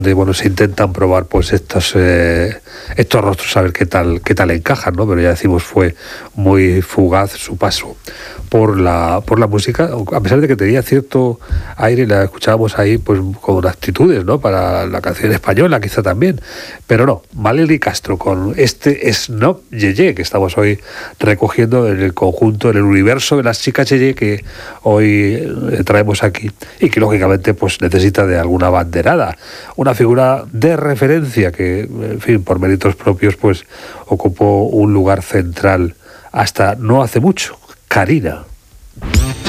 bueno, se intentan probar pues estos rostros, a ver qué tal encajan, ¿no? Pero ya decimos, fue muy fugaz su paso por la música, a pesar de que tenía cierto aire, la escuchábamos ahí pues con actitudes, ¿no? Para la canción española quizá también, pero no, Maleni Castro con este Snob Yeye que estamos hoy recogiendo en el conjunto, en el universo de las chicas Yeye que hoy traemos aquí y que lógicamente pues necesita de alguna banderada, una figura de referencia que, en fin, por méritos propios pues ocupó un lugar central hasta no hace mucho. Karina.